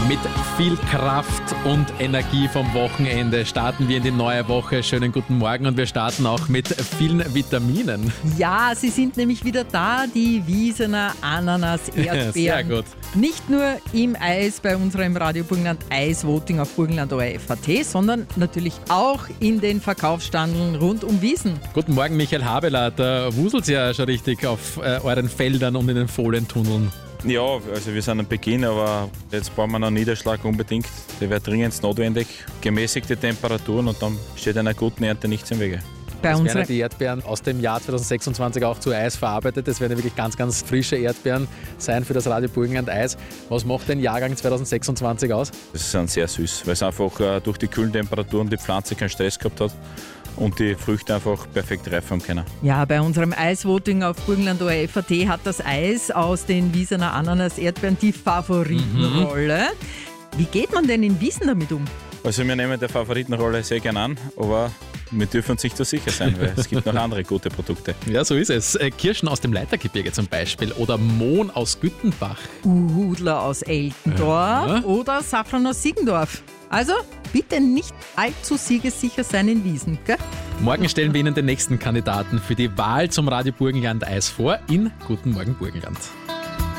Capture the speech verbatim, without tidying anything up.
Mit viel Kraft und Energie vom Wochenende starten wir in die neue Woche. Schönen guten Morgen und wir starten auch mit vielen Vitaminen. Ja, sie sind nämlich wieder da, die Wiesener Ananas Erdbeeren. Sehr gut. Nicht nur im Eis bei unserem Radio Burgenland Eisvoting auf burgenland punkt o r f punkt a t, sondern natürlich auch in den Verkaufsstandeln rund um Wiesen. Guten Morgen, Michael Habeler. Da wuselt ja schon richtig auf äh, euren Feldern und in den Folientunneln. Ja, also wir sind am Beginn, aber jetzt brauchen wir noch Niederschlag unbedingt. Der wäre dringend notwendig. Gemäßigte Temperaturen und dann steht einer guten Ernte nichts im Wege. Bei Es uns werden ja die Erdbeeren aus dem Jahr zweitausendsechsundzwanzig auch zu Eis verarbeitet. Das werden ja wirklich ganz, ganz frische Erdbeeren sein für das Radio Burgenland Eis. Was macht den Jahrgang zweitausendsechsundzwanzig aus? Das ist sehr süß, weil es einfach äh, durch die kühlen Temperaturen die Pflanze keinen Stress gehabt hat und die Früchte einfach perfekt reif haben können. Ja, bei unserem Eisvoting auf burgenland punkt o r f punkt a t hat das Eis aus den Wiesener Ananas Erdbeeren die Favoritenrolle. Mhm. Wie geht man denn in Wiesen damit um? Also wir nehmen der Favoritenrolle sehr gern an, aber wir dürfen uns nicht so sicher sein, weil es gibt noch andere gute Produkte. Ja, so ist es. Äh, Kirschen aus dem Leitergebirge zum Beispiel oder Mohn aus Güttenbach. Uhudler aus Eltendorf Ja. oder Safran aus Siegendorf. Also bitte nicht allzu siegessicher sein in Wiesen, gell? Morgen stellen wir Ihnen den nächsten Kandidaten für die Wahl zum Radio Burgenland Eis vor in Guten Morgen Burgenland.